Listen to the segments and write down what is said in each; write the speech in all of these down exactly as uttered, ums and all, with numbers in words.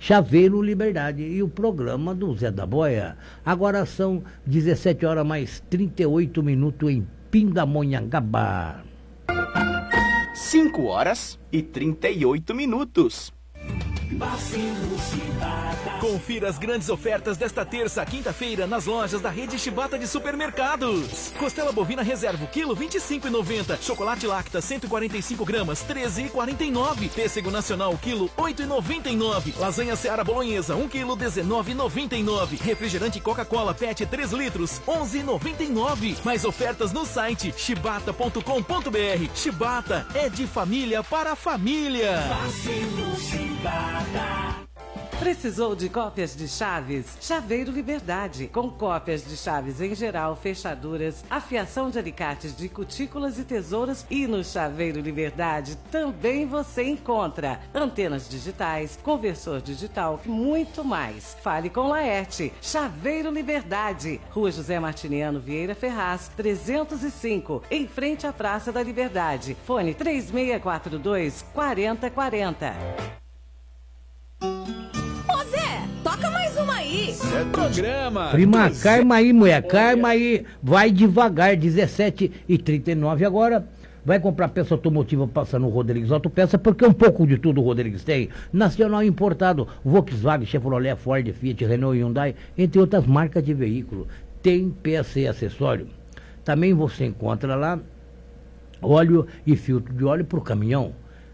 Chaveiro Liberdade e o programa do Zé da Boia. Agora são dezessete horas mais trinta e oito minutos em Pindamonhangaba. cinco horas e trinta e oito minutos. Confira as grandes ofertas desta terça, quinta-feira, nas lojas da rede Chibata de supermercados. Costela bovina reserva, o quilo vinte e cinco reais e noventa centavos. Chocolate Lacta, cento e quarenta e cinco gramas, treze reais e quarenta e nove centavos. Pêssego nacional, o quilo, oito reais e noventa e nove centavos. Lasanha Seara Bolonhesa, um quilo, dezenove reais e noventa e nove centavos. Refrigerante Coca-Cola Pet, três litros, onze reais e noventa e nove centavos. Mais ofertas no site chibata ponto com ponto br. Chibata é de família para família. Precisou de cópias de chaves? Chaveiro Liberdade. Com cópias de chaves em geral, fechaduras, afiação de alicates de cutículas e tesouras. E no Chaveiro Liberdade também você encontra antenas digitais, conversor digital e muito mais. Fale com Laerte. Chaveiro Liberdade. Rua José Martiniano Vieira Ferraz, trezentos e cinco, em frente à Praça da Liberdade. Fone três seis quatro dois, quatro zero quatro zero. Toca mais uma aí. É programa. Prima, carma aí, mulher, carma aí. Vai devagar, dezessete e trinta e nove agora. Vai comprar peça automotiva passando no Rodrigues Autopeça, porque um pouco de tudo o Rodrigues tem. Nacional importado, Volkswagen, Chevrolet, Ford, Fiat, Renault e Hyundai, entre outras marcas de veículo. Tem peça e acessório. Também você encontra lá óleo e filtro de óleo para o caminhão.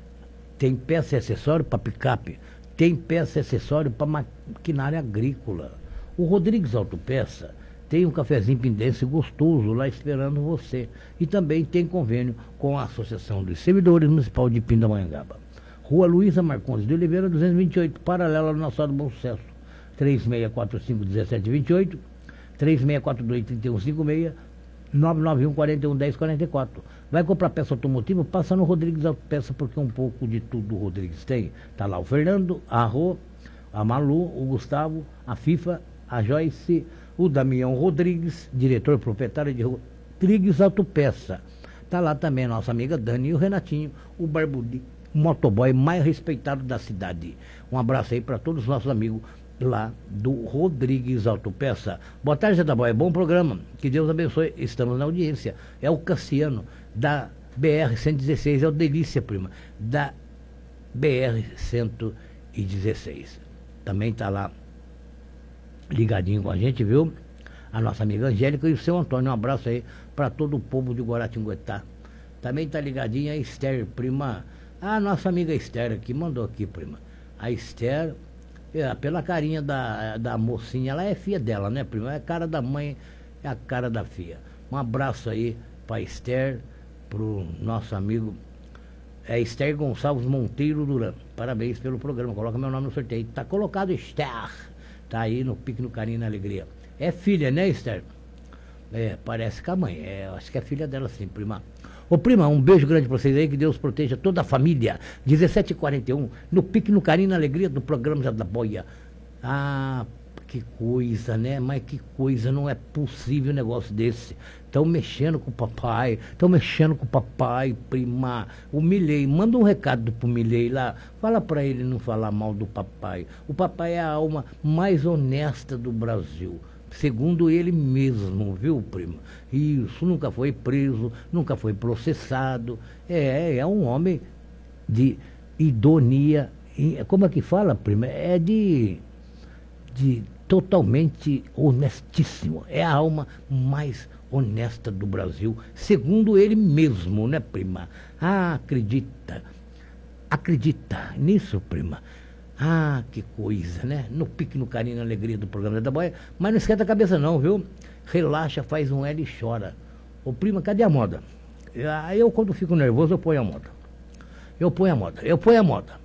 Tem peça e acessório para picape. Tem peça e acessório para maquinária agrícola. O Rodrigues Autopeça tem um cafezinho pindense gostoso lá esperando você. E também tem convênio com a Associação dos Servidores Municipal de Pindamonhangaba. Rua Luísa Marcondes de Oliveira, duzentos e vinte e oito, paralela ao nosso Bom Sucesso. três seis quatro cinco, um sete dois oito, três seis quatro dois, três um cinco seis, nove nove um, quatro um, um zero quatro quatro. Vai comprar peça automotiva, passa no Rodrigues Autopeça, porque um pouco de tudo o Rodrigues tem. Tá lá o Fernando, a Rô, a Malu, o Gustavo, a FIFA, a Joyce, o Damião Rodrigues, diretor proprietário de Rodrigues Autopeça. Tá lá também a nossa amiga Dani e o Renatinho, o barbudinho, o motoboy mais respeitado da cidade. Um abraço aí para todos os nossos amigos lá do Rodrigues Autopeça. Boa tarde, Zé da Boia, bom programa, que Deus abençoe, estamos na audiência. É o Cassiano da B R cento e dezesseis, é o Delícia, prima, da B R cento e dezesseis. Também está lá ligadinho com a gente, viu? A nossa amiga Angélica e o seu Antônio. Um abraço aí para todo o povo de Guaratinguetá. Também está ligadinha a Esther, prima. A nossa amiga Esther aqui, mandou aqui, prima. A Esther, é, pela carinha da, da mocinha, ela é filha dela, né, prima? É a cara da mãe, é a cara da filha. Um abraço aí para Esther, pro nosso amigo é Esther Gonçalves Monteiro Duran. Parabéns pelo programa, coloca meu nome no sorteio. Tá colocado Esther, tá aí no Pique, no Carinho e na Alegria. É filha, né, Esther? É, parece que a mãe, é, acho que é filha dela sim, prima. Ô prima, um beijo grande pra vocês aí, que Deus proteja toda a família. dezessete e quarenta e um, no Pique, no Carinho e na Alegria do programa Zé da Boia. Ah, que coisa, né? Mas que coisa, não é possível um negócio desse. Estão mexendo com o papai, estão mexendo com o papai, prima. O Milei, manda um recado pro Milei lá, fala para ele não falar mal do papai. O papai é a alma mais honesta do Brasil, segundo ele mesmo, viu, prima? Isso, nunca foi preso, nunca foi processado. É, é um homem de idonia, como é que fala, prima? É de... de totalmente honestíssimo. É a alma mais honesta do Brasil, segundo ele mesmo, né, prima? Ah, acredita. Acredita nisso, prima? Ah, que coisa, né? No Pique, no Carinho, na Alegria do programa da Boia. Mas não esquenta a cabeça não, viu? Relaxa, faz um L e chora. Ô, prima, cadê a moda? Eu, quando fico nervoso, eu ponho a moda. Eu ponho a moda. Eu ponho a moda.